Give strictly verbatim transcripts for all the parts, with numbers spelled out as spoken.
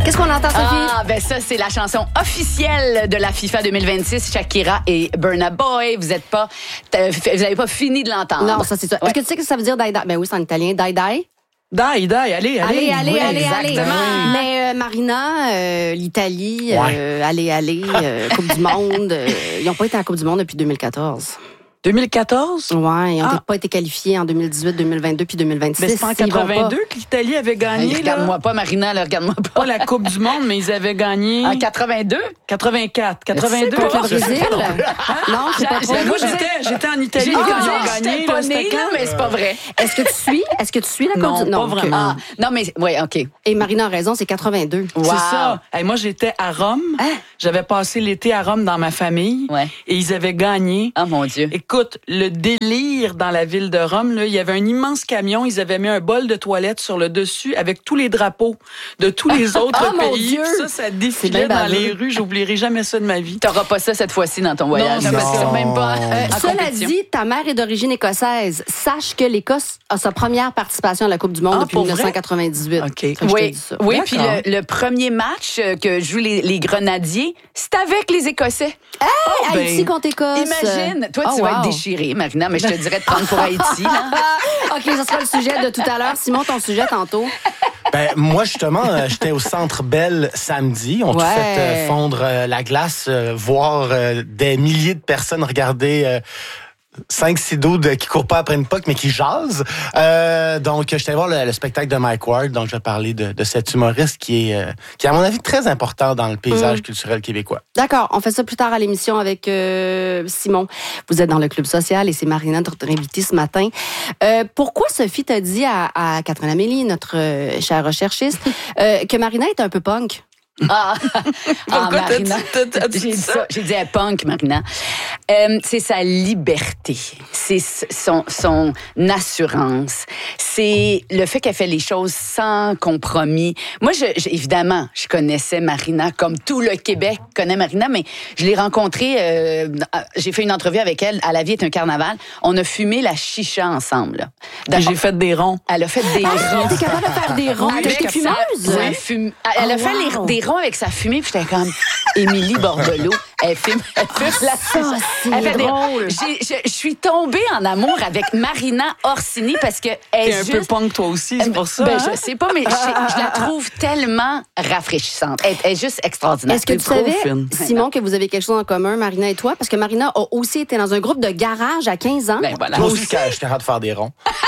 Qu'est-ce qu'on entend, Sophie? Ah, ben ça, c'est la chanson officielle de la FIFA deux mille vingt-six, Shakira et Burna Boy. Vous êtes pas, vous n'avez pas fini de l'entendre. Non, ça, c'est ça. Ouais. Est-ce que tu sais que ça veut dire die die? Ben oui, c'est en italien, die die. Die, die, allez, allez. Allez, allez, oui, allez, exactement. allez. Mais euh, Marina, euh, l'Italie, Ouais. euh, allez, allez, euh, Coupe du Monde, euh, ils n'ont pas été à la Coupe du Monde depuis deux mille quatorze. deux mille quatorze? Ouais, ils n'ont Ah. pas été qualifiés en deux mille dix-huit, deux mille vingt-deux puis deux mille vingt-six. Mais c'est pas en quatre-vingt-deux que l'Italie avait gagné. Hey, regarde-moi là. pas, Marina, là, regarde-moi pas. Pas la Coupe du Monde, mais ils avaient gagné. En quatre-vingt-deux? quatre-vingt-quatre. quatre-vingt-deux. Contre le je sais Brésil? pas. Non, c'est pas J'ai- trop. j'ai- Moi, j'étais, j'étais en Italie J'ai quand envie ils de ont dire que gagné. j'étais pas là, c'était née, là, quand? mais c'est pas vrai. Est-ce que tu suis? Est-ce que tu suis la Non, Coupe du pas Monde? vraiment. Ah, non, mais, oui, OK. Et Marina a raison, c'est quatre-vingt-deux. Wow. C'est ça. Hey, moi, j'étais à Rome. Hein? J'avais passé l'été à Rome dans ma famille. Ouais. Et ils avaient gagné. Oh, mon Dieu. Écoute, le délire dans la ville de Rome, là, il y avait un immense camion, ils avaient mis un bol de toilette sur le dessus avec tous les drapeaux de tous les autres Oh, mon pays. Dieu! Puis ça, ça défilait C'est bien dans les baveux. rues. J'oublierai jamais ça de ma vie. T'auras pas ça cette fois-ci dans ton voyage. Non, parce que non. c'est même pas Euh, en cela compétition. dit, ta mère est d'origine écossaise. Sache que l'Écosse a sa première participation à la Coupe du Monde Ah, depuis pour vrai? dix-neuf cent quatre-vingt-dix-huit. OK. Fait que je te Oui, dis ça. oui, puis D'accord. le, le premier match euh, que jouent les, les Grenadiers, c'est avec les Écossais. ben, Haïti contre Écosse. Imagine, toi, Oh, tu vas wow. être déchirée, Marina, mais je te dirais de prendre pour Haïti. Là. OK, ça sera le sujet de tout à l'heure. Simon, ton sujet tantôt. Ben, moi, justement, euh, j'étais au Centre Bell samedi. On a tout Ouais. fait euh, fondre euh, la glace, euh, voir euh, des milliers de personnes regarder euh, cinq, six doudes qui courent pas après une puck, mais qui jasent. Euh, donc, j'étais allé voir le, le spectacle de Mike Ward. Donc, je vais parler de, de cet humoriste qui est, euh, qui est, à mon avis, très important dans le paysage Mm. culturel québécois. D'accord, on fait ça plus tard à l'émission avec euh, Simon. Vous êtes dans le Club social et c'est Marina, notre invitée ce matin. Euh, pourquoi Sophie t'a dit à, à Catherine Amélie, notre euh, chère recherchiste, euh, que Marina est un peu punk? Ah, ah, Pourquoi t'as dit- Marina. t'as- t'as dit J'ai dit ça? ça. J'ai dit elle punk, Marina. Euh, c'est sa liberté. C'est son, son assurance. C'est le fait qu'elle fait les choses sans compromis. Moi, je, je- évidemment, je connaissais Marina comme tout le Québec connaît Marina, mais je l'ai rencontrée, euh, j'ai fait une entrevue avec elle à La vie est un carnaval. On a fumé la chicha ensemble. là. Et Dans- j'ai fait des ronds. Elle a fait des Ah, ronds. t'es capable de faire des ronds? Avec T'es sa- fumeuse? Ouais, fume- Elle a Oh, fait wow. les, des ronds avec sa fumée, puis j'étais comme Émilie Bordelot. Elle fume, elle fume la ça, c'est Elle fait des- drôle. J'ai- Je je suis tombée en amour avec Marina Orsini parce que elle T'es est un juste... peu punk, toi aussi, c'est pour ça. Ben, hein? je sais pas, mais je, je la trouve tellement rafraîchissante. Elle, elle est juste extraordinaire. Est-ce que tu trop savais, fine. Simon, que vous avez quelque chose en commun, Marina et toi? Parce que Marina a aussi été dans un groupe de garage à quinze ans. Ben voilà. Moi aussi, quand j'étais capable de faire des ronds.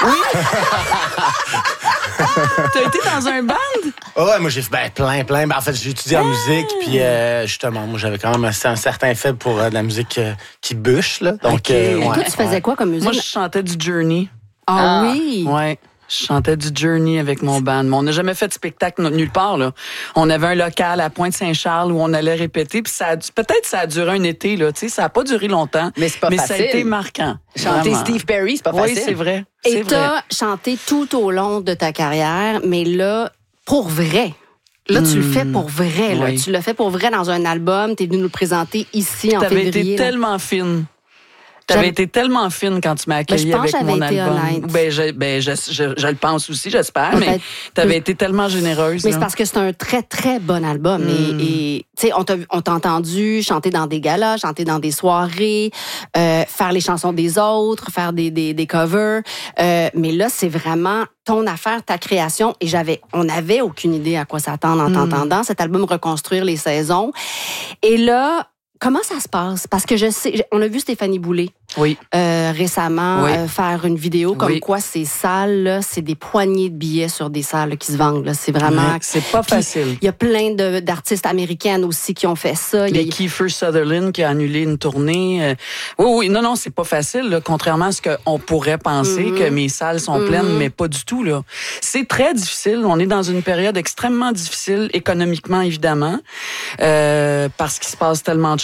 T'as été dans un band? Ah ouais, moi, j'ai fait ben, plein, plein. Ben, en fait, j'ai étudié en musique, puis euh, justement, moi, j'avais quand même un, un certain faible pour euh, de la musique euh, qui bûche, là. Donc, Ok. euh, Toi, ouais, tu faisais ouais. quoi comme musique? Moi, je chantais du Journey. Ah, Ah. oui? Ouais. Je chantais du Journey avec mon band. Mais on n'a jamais fait de spectacle n- nulle part, là. On avait un local à Pointe-Saint-Charles où on allait répéter. Puis ça a dû- peut-être ça a duré un été, là. Tu sais, ça n'a pas duré longtemps. Mais c'est pas Mais ça a facile. été marquant. Chanter Vraiment. Steve Perry, c'est pas Oui, facile. c'est vrai. Et C'est vrai. t'as chanté tout au long de ta carrière, mais là, pour vrai. Là, tu le fais pour vrai. Là. oui. Tu l'as fait pour vrai dans un album. Tu es venu nous le présenter ici en T'avais février. été là. tellement fine. T'avais J'avais- été tellement fine quand tu m'as accueilli Ben, je pense avec que mon j'avais été album. honnête. Ben, je, ben je, je, je le pense aussi, j'espère. Mais Peut-être. t'avais été tellement généreuse. Mais là. c'est parce que c'est un très, très bon album. Mm. Et, et, tu sais, on t'a on t'a entendu chanter dans des galas, chanter dans des soirées, euh, faire les chansons des autres, faire des, des, des covers. Euh, mais là, c'est vraiment ton affaire, ta création. Et j'avais, on n'avait aucune idée à quoi s'attendre en Mm. t'entendant. Cet album Reconstruire les saisons. Et là, comment ça se passe? Parce que je sais, on a vu Stéphanie Boulay. Oui. Euh, récemment Oui. euh, faire une vidéo comme Oui. quoi ces salles là, c'est des poignées de billets sur des salles là, qui se vendent là. C'est vraiment Ouais, c'est pas Puis, facile. il y a plein de- d'artistes américaines aussi qui ont fait ça. Il y a- Il y a Kiefer Sutherland qui a annulé une tournée. Euh, Oui, oui, non, non, c'est pas facile, là, contrairement à ce qu'on pourrait penser, Mhm. que mes salles sont Mhm. pleines, mais pas du tout, là. C'est très difficile. On est dans une période extrêmement difficile, économiquement, évidemment, euh, parce qu'il se passe tellement de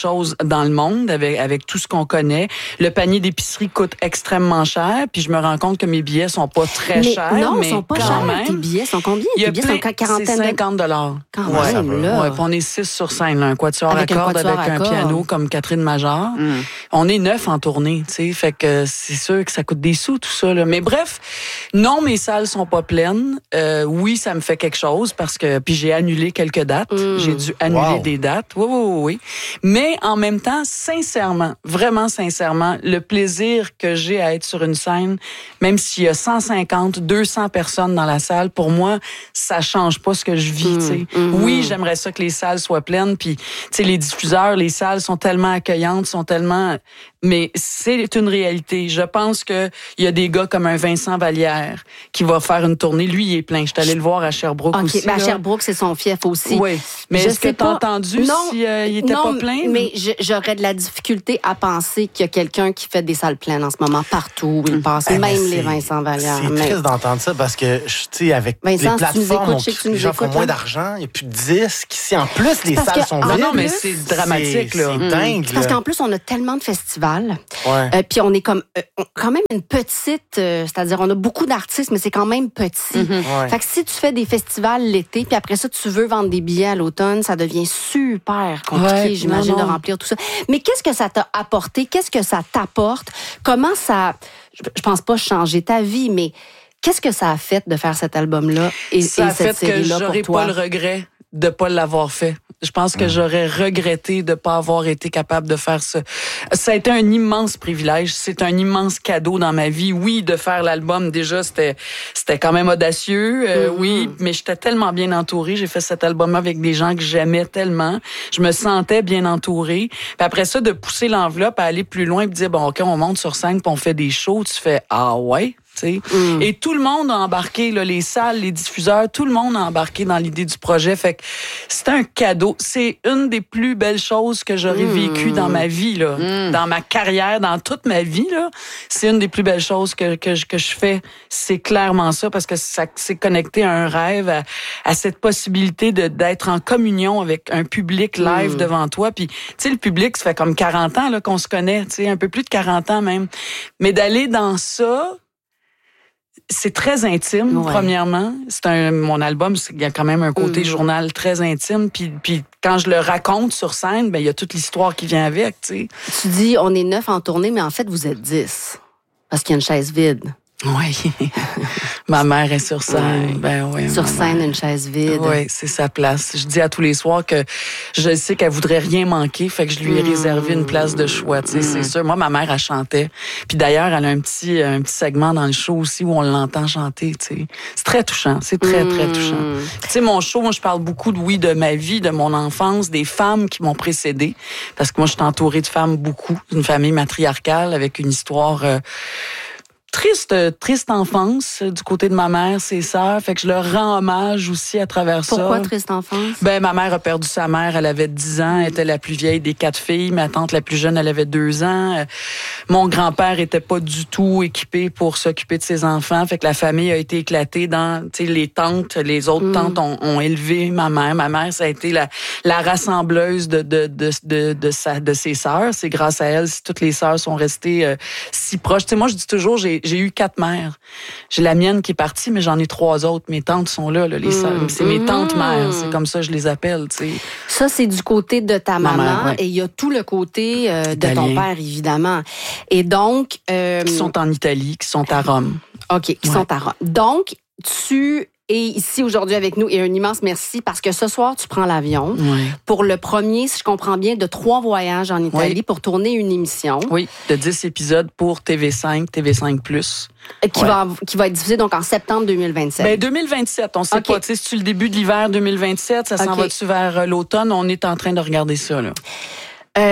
chose dans le monde avec, avec tout ce qu'on connaît. Le panier d'épicerie coûte extrêmement cher, puis je me rends compte que mes billets sont pas très mais chers. Non, mais ils sont pas quand chers. même, Tes billets sont combien? Il y a Tes billets plein, sont à quarantaine c'est cinquante dollars. Quand ouais, même, là. Ouais, puis on est six sur scène, là, un quatuor Avec à un cordes quatuor avec à un cordes. piano comme Catherine Major. Mm. On est neuf en tournée, tu sais, fait que c'est sûr que ça coûte des sous tout ça là. Mais bref, non, mes salles sont pas pleines. Euh, oui, ça me fait quelque chose parce que puis j'ai annulé quelques dates. Mm. J'ai dû annuler Wow. des dates. Oui, oui, oui, oui. Mais en même temps, sincèrement, vraiment sincèrement, le plaisir que j'ai à être sur une scène, même s'il y a cent cinquante, deux cents personnes dans la salle, pour moi, ça change pas ce que je vis, Mm. tu sais. Mm. Oui, j'aimerais ça que les salles soient pleines, puis tu sais, les diffuseurs, les salles sont tellement accueillantes, sont tellement... Mais c'est une réalité. Je pense que il y a des gars comme un Vincent Vallière qui va faire une tournée. Lui, il est plein. Je suis allée le voir à Sherbrooke OK, aussi. ben à là. Sherbrooke, c'est son fief aussi. Oui. Mais Je est-ce que sais t'as pas. entendu Non, s'il euh, il était non, pas plein? mais je- j'aurais de la difficulté à penser qu'il y a quelqu'un qui fait des salles pleines en ce moment partout où il passe, Eh, mais même c'est- les Vincent Vallière. C'est mais- triste d'entendre ça parce que, tu sais, avec Vincent, les si tu nous plateformes, écoutes, on- je sais que tu nous les gens font écoutes, moins hein. d'argent, il n'y a plus de disques. Ici, en plus, les parce salles que- sont ah vides. non, mais plus, c'est dramatique, C'est- là. C'est dingue, Parce là. qu'en plus, on a tellement de festivals. Ouais. Euh, puis on est comme euh, on- quand même une petite, euh, c'est-à-dire on a beaucoup d'artistes, mais c'est quand même petit. Ouais. Fait que si tu fais des festivals l'été, puis après ça tu veux vendre des billets à l'automne, ça devient super compliqué, Ouais, j'imagine, non, de non. remplir tout ça. Mais qu'est-ce que ça t'a apporté? Qu'est-ce que ça t'apporte? Comment ça, je, je pense pas changer ta vie, mais qu'est-ce que ça a fait de faire cet album-là et, Ça et a cette fait que série-là j'aurais pour toi? pas le regret de pas l'avoir fait. Je pense que j'aurais regretté de pas avoir été capable de faire ça. Ça a été un immense privilège. C'est un immense cadeau dans ma vie. Oui, de faire l'album, déjà, c'était c'était quand même audacieux. Euh, Mm-hmm. Oui, mais j'étais tellement bien entourée. J'ai fait cet album avec des gens que j'aimais tellement. Je me sentais bien entourée. Puis après ça, de pousser l'enveloppe à aller plus loin et de dire, bon, OK, on monte sur scène puis on fait des shows. Tu fais, ah ouais? Tu sais. Mm. Et tout le monde a embarqué, là, les salles, les diffuseurs, tout le monde a embarqué dans l'idée du projet. Fait que c'est un cadeau. C'est une des plus belles choses que j'aurais Mm. vécues dans ma vie, là, Mm. dans ma carrière, dans toute ma vie. Là. C'est une des plus belles choses que, que, je- que je fais. C'est clairement ça, parce que ça c'est connecté à un rêve, à, à cette possibilité de, d'être en communion avec un public live Mm. devant toi. Puis, tu sais, le public, ça fait comme quarante ans là, qu'on se connaît, tu sais, un peu plus de quarante ans même. Mais d'aller dans ça... C'est très intime, Ouais. premièrement. C'est un mon album, c'est- il y a quand même un côté Mm. journal très intime. Puis, puis quand je le raconte sur scène, ben il y a toute l'histoire qui vient avec, tu sais. Tu dis on est neuf en tournée, mais en fait vous êtes dix parce qu'il y a une chaise vide. Oui. Ma mère est sur scène. Ouais. Ben oui. Sur ma scène, mère. une chaise vide. Oui, c'est sa place. Je dis à tous les soirs que je sais qu'elle voudrait rien manquer, fait que je lui ai Mm. réservé une place de choix. Tu sais, Mm. c'est sûr. Moi, ma mère, elle chantait. Puis d'ailleurs, elle a un petit, un petit segment dans le show aussi où on l'entend chanter. Tu sais, c'est très touchant. C'est très, très Mm. touchant. Tu sais, mon show, moi, je parle beaucoup de oui, de ma vie, de mon enfance, des femmes qui m'ont précédée, parce que moi, je suis entourée de femmes beaucoup, d'une famille matriarcale avec une histoire. Euh, Triste, triste enfance euh, du côté de ma mère, ses sœurs. Fait que je leur rends hommage aussi à travers ça. Pourquoi triste enfance? Ben, ma mère a perdu sa mère, elle avait dix ans, elle était la plus vieille des quatre filles. Ma tante la plus jeune, elle avait deux ans. Euh, Mon grand-père était pas du tout équipé pour s'occuper de ses enfants. Fait que la famille a été éclatée dans, tu sais, les tantes, les autres Mm. tantes ont, ont élevé ma mère. Ma mère, ça a été la, la rassembleuse de, de, de, de, de, sa, de ses sœurs. C'est grâce à elle si toutes les sœurs sont restées euh, si proches. Tu sais, moi, je dis toujours, j'ai, j'ai eu quatre mères. J'ai la mienne qui est partie, mais j'en ai trois autres. Mes tantes sont là, là les Mm. sœurs. C'est mes tantes Mm. mères. C'est comme ça que je les appelle, tu sais. Ça, c'est du côté de ta Ma maman. mère, ouais. Et il y a tout le côté euh, de ton Italien. père, évidemment. Et donc... euh, Qui sont en Italie, qui sont à Rome. OK, qui Ouais. sont à Rome. Donc, tu es ici aujourd'hui avec nous et un immense merci parce que ce soir, tu prends l'avion Oui. pour le premier, si je comprends bien, de trois voyages en Italie Oui. pour tourner une émission Oui, de dix épisodes pour T V cinq, T V cinq plus. euh, qui, Ouais. va, qui va être diffusée donc en septembre deux mille vingt-sept. Ben deux mille vingt-sept, on sait OK. pas. Tu sais, c'est-tu le début de l'hiver deux mille vingt-sept, ça s'en OK. va-tu vers euh, l'automne? On est en train de regarder ça, là. Euh,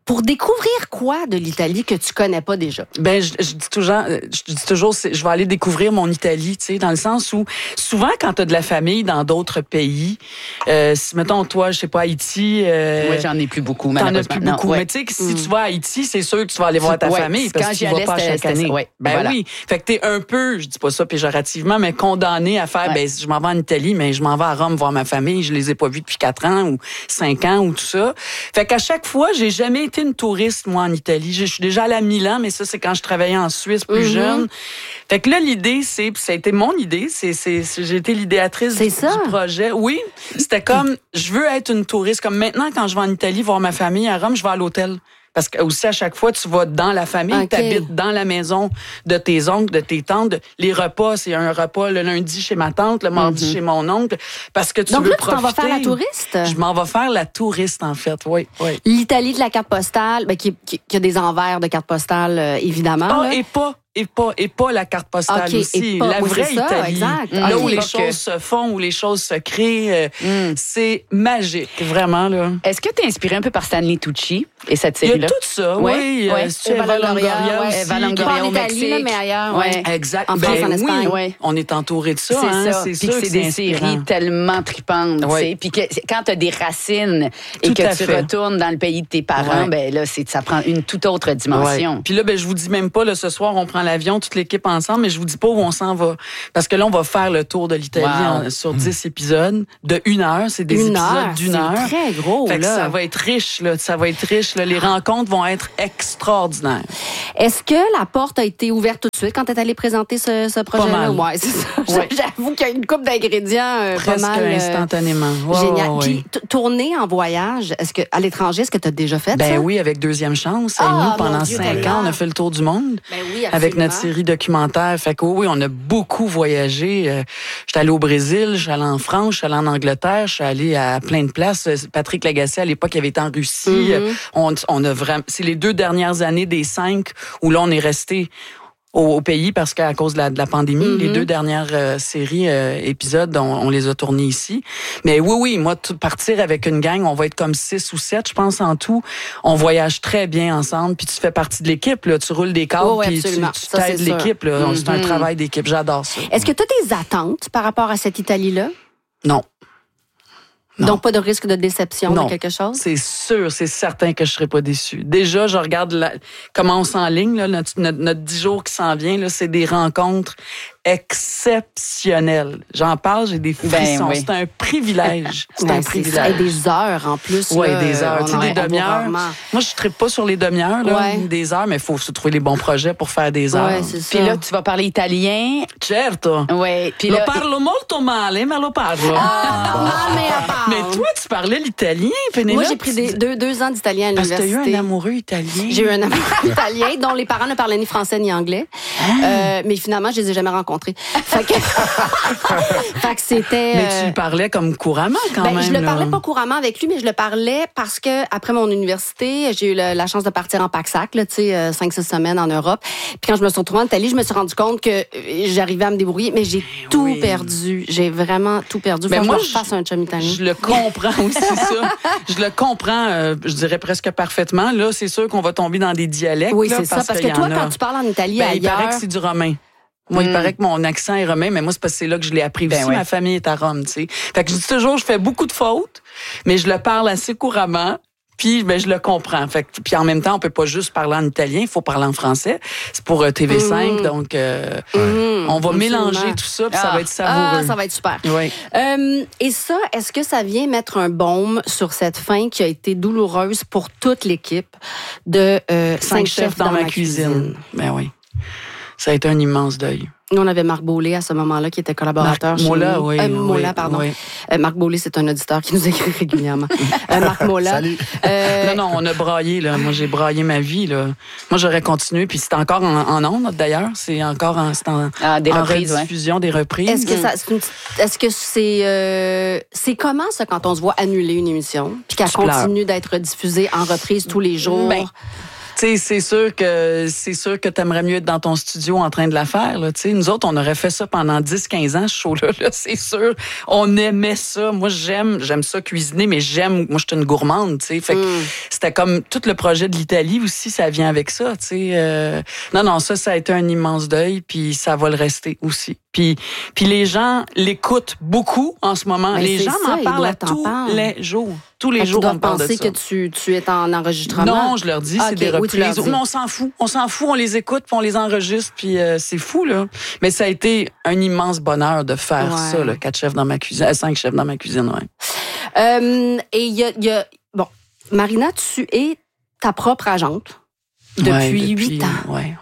pour découvrir quoi de l'Italie que tu connais pas déjà? Ben, je, je dis toujours, je dis toujours, je vais aller découvrir mon Italie, tu sais, dans le sens où souvent quand t'as de la famille dans d'autres pays, euh, si mettons toi, je sais pas, Haïti, euh, moi j'en ai plus beaucoup, t'en as malheureusement. plus beaucoup. Non, ouais. Mais tu sais, si mm. tu vas à Haïti, c'est sûr que tu vas aller voir ta ouais, famille parce quand que tu vas pas chaque année. Ouais, ben voilà. oui, fait que t'es un peu, je dis pas ça péjorativement, mais condamné à faire, ouais. ben je m'en vais en Italie, mais je m'en vais à Rome voir ma famille, je les ai pas vus depuis quatre ans ou cinq ans ou tout ça. Fait qu'à chaque fois, j'ai jamais été une touriste moi en Italie. Je suis déjà allée à Milan, mais ça c'est quand je travaillais en Suisse plus mm-hmm. jeune. Fait que là l'idée c'est, puis ça a été mon idée, c'est, c'est, c'est j'ai été l'idéatrice du, du projet. Oui, c'était comme je veux être une touriste. Comme maintenant quand je vais en Italie voir ma famille à Rome, je vais à l'hôtel. Parce que aussi à chaque fois, tu vas dans la famille, okay. tu habites dans la maison de tes oncles, de tes tantes. Les repas, c'est un repas le lundi chez ma tante, le mardi mm-hmm. chez mon oncle. Parce que tu Donc veux là, profiter. Donc là, tu t'en vas faire la touriste? Je m'en vais faire la touriste, en fait, oui. oui. L'Italie de la carte postale, ben, qui, qui, qui a des envers de carte postale, euh, évidemment. Ah, là. et pas. Et pas, et pas la carte postale okay, aussi. Pas, la oui, vraie ça, Italie. Exact. Là okay. où les choses se font, où les choses se créent. Euh, mm. C'est magique, vraiment. Là. Est-ce que tu es inspiré un peu par Stanley Tucci et cette série-là? Il y a tout ça, ouais, oui. Ouais. C'est Eva Longoria aussi. Eva Longoria au Mexique. Là, mais ailleurs. Ouais. Exact. En France, ben, en Espagne. Oui, ouais. On est entouré de ça. C'est hein, ça. C'est Puis sûr que c'est, que des c'est séries tellement tripantes. Ouais. Puis que quand tu as des racines et tout que tu fait. retournes dans le pays de tes parents, ouais. ben là, c'est, ça prend une toute autre dimension. Ouais. Puis là, ben, je vous dis même pas, là, ce soir, on prend l'avion, toute l'équipe ensemble, mais je vous dis pas où on s'en va. Parce que là, on va faire le tour de l'Italie wow. en, sur dix épisodes de une heure. C'est des une épisodes heure, d'une c'est heure. C'est très gros, fait là. Que ça va être riche, là. Ça va être riche, là. Les rencontres vont être extraordinaires. Est-ce que la porte a été ouverte tout de suite quand tu es allé présenter ce, ce projet-là? Oui, c'est ça. Ouais. J'avoue qu'il y a une couple d'ingrédients euh, presque pas mal, instantanément. Wow, génial. ouais. Puis, t- tourner en voyage, est-ce que à l'étranger, est-ce que tu as déjà fait ben ça? Ben oui, avec Deuxième Chance. Ah, et nous, pendant Dieu, cinq ans, on a fait le tour du monde. Ben oui, avec notre série documentaire. Fait que oui, on a beaucoup voyagé. Euh, j'étais allée au Brésil, je suis allée en France, je suis allée en Angleterre, je suis allée à plein de places. Patrick Lagacé, à l'époque, il avait été en Russie. Mm-hmm. On, on a vraiment, c'est les deux dernières années des cinq où là, on est resté au, au pays parce qu'à cause de la, de la pandémie, mm-hmm. les deux dernières euh, séries, euh, épisodes, on, on les a tournés ici. Mais oui, oui, moi, tout, partir avec une gang, on va être comme six ou sept, je pense, en tout. On voyage très bien ensemble, puis tu fais partie de l'équipe, là. Tu roules des câbles, oh, oui, puis tu, tu ça, t'aides l'équipe, là. Mm-hmm. C'est un travail d'équipe, j'adore ça. Est-ce que tu as des attentes par rapport à cette Italie-là? Non. Non. Donc, pas de risque de déception non. de quelque chose? C'est sûr, c'est certain que je serai pas déçue. Déjà, je regarde la, comment on s'enligne, là, notre, notre, notre dix jours qui s'en vient, là, c'est des rencontres exceptionnelles. J'en parle, j'ai des frissons. Ben, oui. C'est un privilège. C'est ben, un privilège. Et des heures, en plus. Oui, là, des heures. Tu sais, des demi-heures. Moi, je ne tripe pas sur les demi-heures, là, ouais. des heures, mais il faut se trouver les bons projets pour faire des heures. Ouais, c'est ça. Puis là, tu vas parler italien. Certo. Oui. Puis lo là, parlo molto male, ma lo parlo. Ah, mais, mais toi, tu parlais l'italien, Pénélope? Moi, j'ai pris des, deux, deux ans d'italien à l'université. Parce que tu as eu un amoureux italien. J'ai eu un amoureux italien dont les parents ne parlaient ni français ni anglais. Ah. Euh, mais finalement, je les ai jamais rencontrés. Fait que, fait que c'était... Mais tu le parlais comme couramment, quand ben, même. Je le là. parlais pas couramment avec lui, mais je le parlais parce que après mon université, j'ai eu le, la chance de partir en pack-sac, tu sais, cinq six semaines en Europe. Puis quand je me suis retrouvée en Italie, je me suis rendu compte que j'arrivais à me débrouiller, mais j'ai mais tout oui. perdu. J'ai vraiment tout perdu. Faut que moi, je fasse un chum italien. Je le comprends aussi, ça. Je le comprends, euh, je dirais presque parfaitement. Là, c'est sûr qu'on va tomber dans des dialectes. Oui, là, c'est ça. Parce que toi, quand tu parles en Italie ben, ailleurs... il paraît que c'est du romain. Moi, mm. il paraît que mon accent est romain, mais moi, c'est parce que c'est là que je l'ai appris ben aussi. Ouais. Ma famille est à Rome, tu sais. Fait que je dis toujours, je fais beaucoup de fautes, mais je le parle assez couramment. Puis, ben, je le comprends. Fait que, puis en même temps, on peut pas juste parler en italien, il faut parler en français. C'est pour euh, T V cinq, mmh. donc euh, mmh. on va Absolument. mélanger tout ça, puis ah. ça va être savoureux. Ah, ça va être super. Oui. Euh, et ça, est-ce que ça vient mettre un baume sur cette fin qui a été douloureuse pour toute l'équipe de euh, Cinq chefs dans, dans ma cuisine? cuisine. Ben oui. Ça a été un immense deuil. Nous, on avait Marc Beaulé à ce moment-là, qui était collaborateur Marc chez Mola, nous. Oui, euh, Mola, oui, pardon. Oui. Euh, Marc Beaulé, c'est un auditeur qui nous écrit régulièrement. euh, Marc Mola. Salut. Euh, non, non, on a braillé, là. Moi, j'ai braillé ma vie, là. Moi, j'aurais continué, puis c'est encore en, en ondes, d'ailleurs. C'est encore en, c'est en, ah, des en reprises, rediffusion, ouais. des reprises. Est-ce que ça, c'est une, est-ce que c'est, euh, c'est comment, ça, quand on se voit annuler une émission, puis qu'elle continue d'être diffusée en reprise tous les jours? Ben, sais, c'est sûr que c'est sûr que t'aimerais mieux être dans ton studio en train de la faire. Là, t'sais. Nous autres, on aurait fait ça pendant dix quinze ans, ce show-là. Là, c'est sûr. On aimait ça. Moi, j'aime j'aime ça cuisiner, mais j'aime... Moi, je suis une gourmande. T'sais. Fait que mm. c'était comme tout le projet de l'Italie aussi, ça vient avec ça. T'sais. Euh... Non, non, ça, ça a été un immense deuil, puis ça va le rester aussi. Puis, puis les gens l'écoutent beaucoup en ce moment. Mais les gens ça, m'en parlent à tous parle. les jours. Tous les Fait jours, on parle de ça. penser que tu, tu es en enregistrement? Non, je leur dis, ah, c'est okay. des reprises. Oui, mais on s'en fout. On s'en fout, on les écoute, puis on les enregistre, puis euh, c'est fou, là. Mais ça a été un immense bonheur de faire ouais. ça, là, quatre chefs dans ma cuisine, cinq chefs dans ma cuisine, ouais. Euh, et il y a, y a... Bon, Marina, tu es ta propre agente depuis huit ouais, ans. Oui, oui.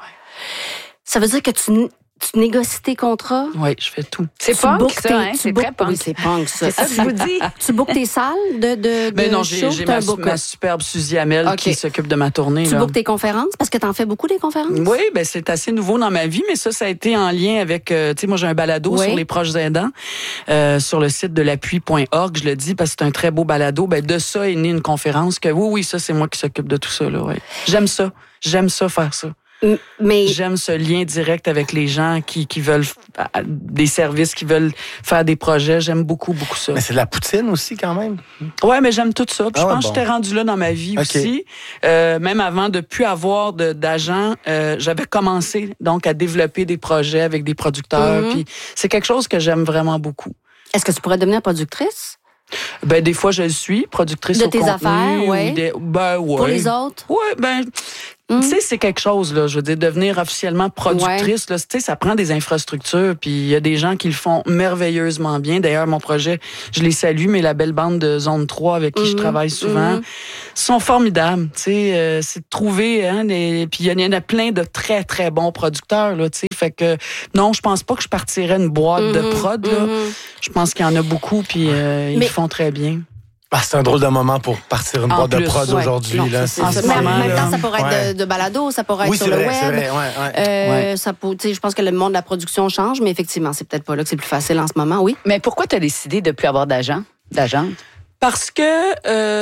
Ça veut dire que tu... Tu négocies tes contrats? Oui, je fais tout. C'est punk, ça, tes, hein? C'est book, très punk. Oui, c'est punk, ça. C'est ça que je vous dis. Tu bookes tes salles de, de, de ben non, j'ai, show, j'ai ma, ma superbe Suzy Hamel okay. qui s'occupe de ma tournée. Tu là. bookes tes conférences? Parce que tu en fais beaucoup, des conférences? Oui, ben c'est assez nouveau dans ma vie, mais ça, ça a été en lien avec... Euh, tu sais, moi, j'ai un balado oui. sur les proches aidants euh, sur le site de l'appui point org. Je le dis parce que c'est un très beau balado. Ben de ça est née une conférence que oui, oui, ça, c'est moi qui s'occupe de tout ça. Là, ouais. J'aime ça. J'aime ça, faire ça. Mais... J'aime ce lien direct avec les gens qui, qui veulent des services, qui veulent faire des projets. J'aime beaucoup, beaucoup ça. Mais c'est de la poutine aussi, quand même. Ouais, mais j'aime tout ça. Puis ah je pense bon. que j'étais rendue là dans ma vie okay. aussi. Euh, même avant de plus avoir de, d'agent, euh, j'avais commencé donc à développer des projets avec des producteurs. Mm-hmm. Puis c'est quelque chose que j'aime vraiment beaucoup. Est-ce que tu pourrais devenir productrice? Ben des fois je le suis, productrice de au tes contenu, affaires, ouais. Des, ben ouais. Pour les autres. Ouais, ben mm. tu sais c'est quelque chose là, je veux dire devenir officiellement productrice ouais. là, tu sais ça prend des infrastructures puis il y a des gens qui le font merveilleusement bien. D'ailleurs mon projet, je les salue, mais la belle bande de Zone trois avec qui mm. je travaille souvent mm. sont formidables, tu sais euh, c'est de trouver hein des... puis il y en a plein de très très bons producteurs là, tu sais fait que non, je pense pas que je partirais une boîte mm-hmm. de prod là. Mm-hmm. Je pense qu'il y en a beaucoup puis euh, ils mais... le font très bien. Ah, c'est un drôle de moment pour partir une en boîte plus, de prod ouais. aujourd'hui. Non, là. C'est, c'est, c'est, mais en même temps, ça pourrait être ouais. de, de balado, ça pourrait oui, être sur vrai, le web. C'est vrai, ouais, ouais. Euh, ouais. Ça peut, je pense que le monde de la production change, mais effectivement, c'est peut-être pas là que c'est plus facile en ce moment, oui. Mais pourquoi tu as décidé de ne plus avoir d'agent, d'agente? Parce que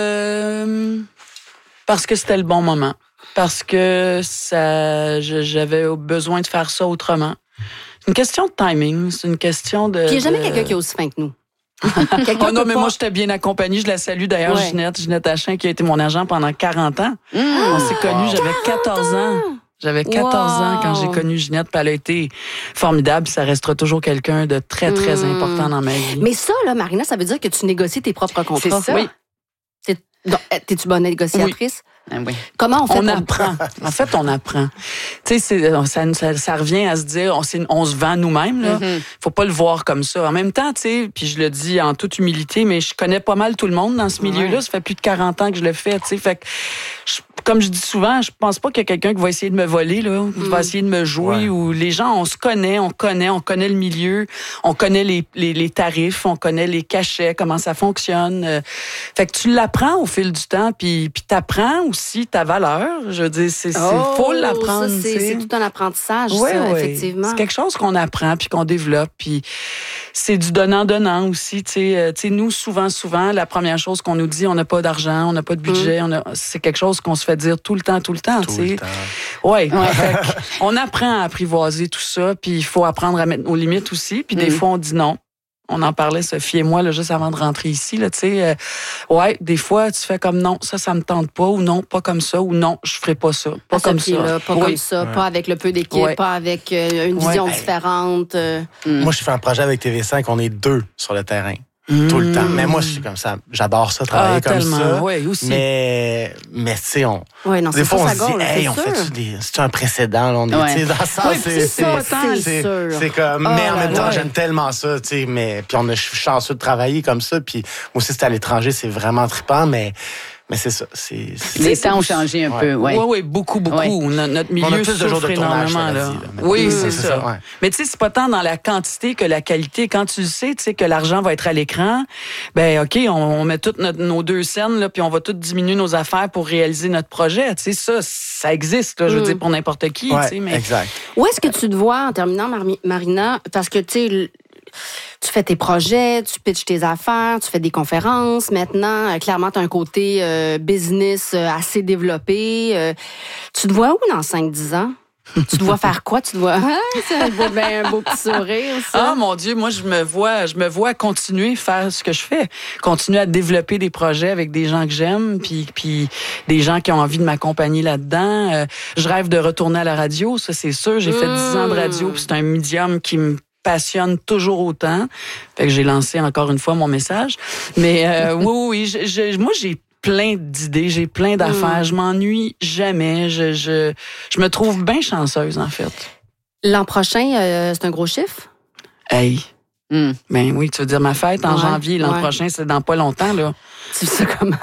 euh, parce que c'était le bon moment. Parce que ça, j'avais besoin de faire ça autrement. C'est une question de timing, c'est une question de... Puis il n'y a jamais de... quelqu'un qui est aussi fin que nous. oh non, mais pas... moi, j'étais bien accompagnée. Je la salue d'ailleurs, ouais. Ginette, Ginette Hachin, qui a été mon agent pendant quarante ans. Mmh. On s'est connus, j'avais quatorze ans. J'avais quatorze wow. ans quand j'ai connu Ginette, puis elle a été formidable, puis ça restera toujours quelqu'un de très, très mmh. important dans ma vie. Mais ça, là, Marina, ça veut dire que tu négocies tes propres contrats. C'est ça. Oui. C'est... Donc, t'es-tu bonne négociatrice? Oui. Ah oui. Comment on fait? On apprend. En fait, on apprend. Tu sais, ça, ça, ça revient à se dire, on, on se vend nous-mêmes. Là. Mm-hmm. Faut pas le voir comme ça. En même temps, tu sais, puis je le dis en toute humilité, mais je connais pas mal tout le monde dans ce milieu-là. Ouais. Ça fait plus de quarante ans que je le fais. Tu sais, fait que je, comme je dis souvent, je pense pas qu'il y a quelqu'un qui va essayer de me voler, là, mm. qui va essayer de me jouer. Ouais. Ou les gens, on se connaît, on connaît, on connaît le milieu, on connaît les, les, les tarifs, on connaît les cachets, comment ça fonctionne. Euh, fait que tu l'apprends au fil du temps, puis puis t'apprends aussi ta valeur. Je veux dire, c'est, c'est oh, faut l'apprendre. Ça, c'est, c'est tout un apprentissage, ouais, ça, ouais. effectivement. C'est quelque chose qu'on apprend puis qu'on développe. Puis c'est du donnant-donnant aussi. Tu sais, tu sais, nous, souvent, souvent, la première chose qu'on nous dit, on n'a pas d'argent, on n'a pas de budget. Mm. On a, c'est quelque chose qu'on se fait dire tout le temps, tout le temps. Tout tu sais. le temps. Ouais. ouais. On apprend à apprivoiser tout ça, puis il faut apprendre à mettre nos limites aussi. Puis mm. des fois, on dit non. On en parlait, Sophie et moi, là, juste avant de rentrer ici. Là, tu sais, euh, ouais, des fois, tu fais comme non, ça, ça me tente pas, ou non, pas comme ça, ou non, je ferai pas ça. Pas à comme ça. Là, pas oui. comme ça, ouais. pas avec le peu d'équipe, ouais. pas avec euh, une vision ouais. différente. Euh. Moi, je fais un projet avec T V cinq, on est deux sur le terrain. Mmh. Tout le temps. Mais moi, je suis comme ça. J'adore ça, travailler ah, comme tellement. ça. Oui, aussi. Mais, mais tu sais, on. Oui, non, des fois, on se dit, gore, hey, on fait des. C'est un précédent, là. On est, ouais. tu sais, dans ça. Oui, c'est, c'est, c'est, c'est, c'est, sûr. c'est comme, oh, mais en même temps, ouais. j'aime tellement ça, tu sais. Mais, puis on a, je suis chanceux de travailler comme ça. Puis moi aussi, c'est à l'étranger, c'est vraiment trippant, mais. Mais c'est ça. C'est, c'est, les c'est temps ont changé un ouais. peu, oui. Oui, oui, beaucoup, beaucoup. Ouais. Notre, notre milieu souffre énormément. Là. Dit, là. Oui, mmh. c'est, c'est ça. ça ouais. Mais tu sais, c'est pas tant dans la quantité que la qualité. Quand tu sais, tu sais que l'argent va être à l'écran, ben OK, on, on met toutes notre, nos deux scènes, là, puis on va toutes diminuer nos affaires pour réaliser notre projet. Tu sais, ça, ça existe, là, je veux mmh. dire, pour n'importe qui. Ouais, tu sais, mais... exact. Où est-ce que tu te vois, en terminant, Mar- Marina, parce que, tu sais, tu fais tes projets, tu pitches tes affaires, tu fais des conférences. Maintenant, euh, clairement, tu as un côté euh, business euh, assez développé. Euh, tu te vois où dans cinq dix ans? Tu te vois faire quoi? Tu te vois... Ah, c'est un beau, ben, un beau petit sourire, ça. Ah, mon Dieu, moi, je me vois, je me vois continuer à faire ce que je fais. Continuer à développer des projets avec des gens que j'aime, puis, puis des gens qui ont envie de m'accompagner là-dedans. Euh, je rêve de retourner à la radio, ça, c'est sûr. J'ai fait dix ans de radio, puis c'est un médium qui me passionne toujours autant. Fait que j'ai lancé encore une fois mon message. Mais euh, oui, oui, je, je, moi, j'ai plein d'idées, j'ai plein d'affaires. Mm. Je m'ennuie jamais. Je, je, je me trouve bien chanceuse, en fait. L'an prochain, euh, c'est un gros chiffre? Hey! Mm. Ben oui, tu veux dire ma fête en ouais, janvier. L'an ouais. prochain, c'est dans pas longtemps, là. Tu sais comment?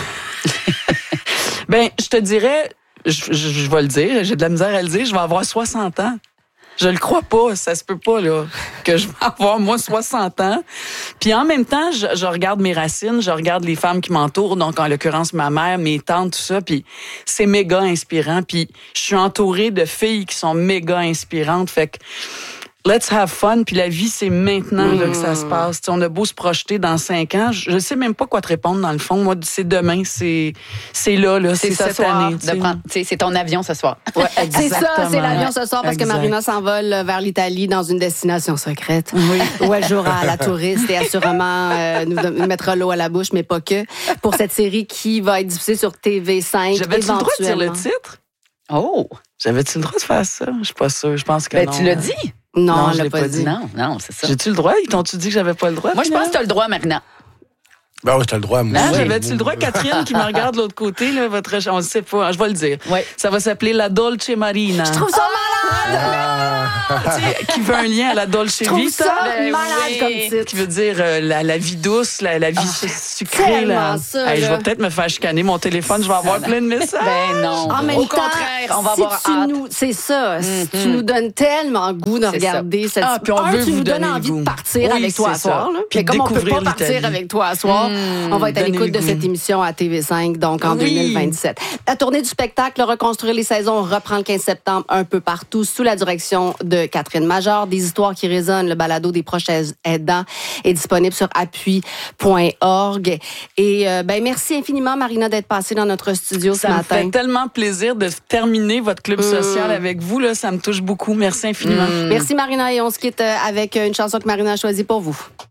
Ben, je te dirais, je, je, je vais le dire, j'ai de la misère à le dire, je vais avoir soixante ans. Je le crois pas, ça se peut pas, là, que je vais avoir, moi, soixante ans. Puis en même temps, je, je regarde mes racines, je regarde les femmes qui m'entourent, donc en l'occurrence ma mère, mes tantes, tout ça, puis c'est méga inspirant. Puis je suis entourée de filles qui sont méga inspirantes, fait que let's have fun, puis la vie, c'est maintenant mmh. là, que ça se passe. T'sais, on a beau se projeter dans cinq ans, je, je sais même pas quoi te répondre dans le fond. Moi, c'est demain, c'est c'est là, là, c'est, c'est cette soir année. De prendre, c'est ton avion ce soir. Ouais, c'est ça, c'est l'avion ce soir, parce exact. que Marina s'envole vers l'Italie dans une destination secrète, oui. où elle jouera à la touriste et assurément euh, nous, nous mettra l'eau à la bouche, mais pas que, pour cette série qui va être diffusée sur T V cinq. J'avais-tu le droit de dire le titre? Oh! J'avais-tu le droit de faire ça? Je suis pas sûre, je pense que ben, non. Tu l'as dit? Non, non je je l'ai pas, pas dit. dit. Non, non, c'est ça. J'ai-tu le droit? Ils t'ont-tu dit que j'avais pas le droit? Moi, je pense que t'as le droit, Marina. Ben oui, t'as le droit, moi. Ah, oui. J'avais-tu le droit, Catherine, qui me regarde de l'autre côté, là, votre... On ne sait pas, je vais le dire. Ouais. Ça va s'appeler La Dolce Marina. Je trouve ça malade! Ah! Qui veut un lien à la Dolce Vita. Je trouve ça ben, malade oui. comme titre. Qui veut dire euh, la, la vie douce, la, la vie ah, sucrée. Là. Ça, hey, là. Je vais peut-être me faire chicaner mon téléphone, je vais avoir plein de messages. Ben non. En même Au temps, contraire, on va si avoir tu hâte. Nous, c'est ça. Mm-hmm. Si tu nous donnes tellement goût de c'est regarder ça. cette... Ah, puis on un, veut tu vous nous donnes donner envie goût. de partir oui, avec toi à soir. Là. Puis comme on peut pas partir l'Italie. avec toi à soir, mm, on va être à l'écoute de cette émission à T V cinq, donc en oui. deux mille vingt-sept. La tournée du spectacle Reconstruire les saisons reprend le quinze septembre un peu partout sous la direction de Catherine Major. Des histoires qui résonnent. Le balado des proches aidants est disponible sur appui point org. Et euh, ben merci infiniment, Marina, d'être passée dans notre studio ça ce matin. Ça me fait tellement plaisir de terminer votre club mmh. social avec vous. Là, ça me touche beaucoup. Merci infiniment. Mmh. Merci, Marina. Et on se quitte avec une chanson que Marina a choisie pour vous.